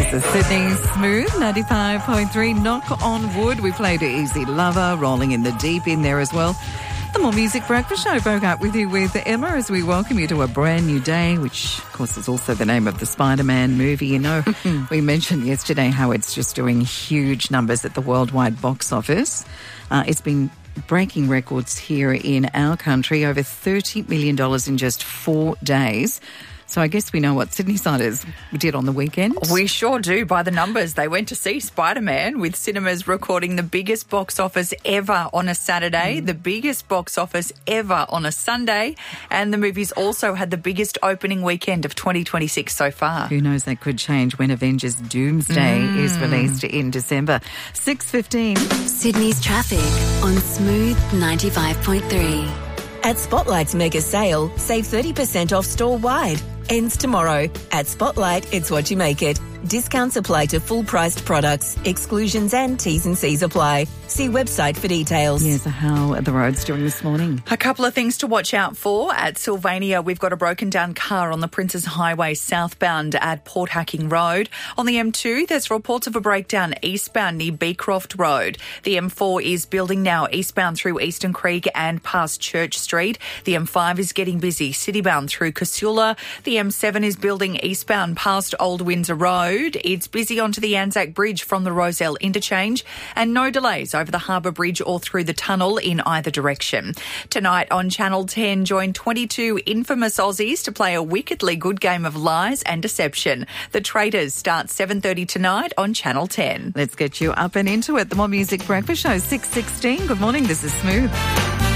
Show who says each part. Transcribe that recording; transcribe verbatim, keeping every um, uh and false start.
Speaker 1: This is Sydney Smooth, ninety-five point three. Knock on wood. We played Easy Lover, Rolling in the Deep in there as well. The More Music Breakfast Show broke up with you with Emma as we welcome you to a brand new day, which, of course, is also the name of the Spider-Man movie. You know, we mentioned yesterday how it's just doing huge numbers at the worldwide box office. Uh, it's been breaking records here in our country, over thirty million dollars in just four days. So I guess we know what Sydney-siders did on the weekend.
Speaker 2: We sure do. By the numbers, they went to see Spider-Man, with cinemas recording the biggest box office ever on a Saturday, mm. the biggest box office ever on a Sunday, and the movie's also had the biggest opening weekend of twenty twenty-six so far.
Speaker 1: Who knows, that could change when Avengers Doomsday mm. is released in December. six fifteen.
Speaker 3: Sydney's traffic on Smooth ninety-five point three.
Speaker 4: At Spotlight's mega sale, save thirty percent off store-wide. Ends tomorrow. At Spotlight, it's what you make it. Discounts apply to full-priced products. Exclusions and T's and C's apply. See website for details.
Speaker 1: Yeah, so how are the roads doing this morning?
Speaker 2: A couple of things to watch out for. At Sylvania, we've got a broken-down car on the Princes Highway southbound at Port Hacking Road. On the M two, there's reports of a breakdown eastbound near Beecroft Road. The M four is building now eastbound through Eastern Creek and past Church Street. The M five is getting busy citybound through Casula. The M seven is building eastbound past Old Windsor Road. It's busy onto the Anzac Bridge from the Rozelle interchange, and no delays over the Harbour Bridge or through the tunnel in either direction. Tonight on Channel ten, join twenty-two infamous Aussies to play a wickedly good game of lies and deception. The Traitors start seven thirty tonight on Channel ten.
Speaker 1: Let's get you up and into it. The More Music Breakfast Show, six sixteen. Good morning, this is Smooth.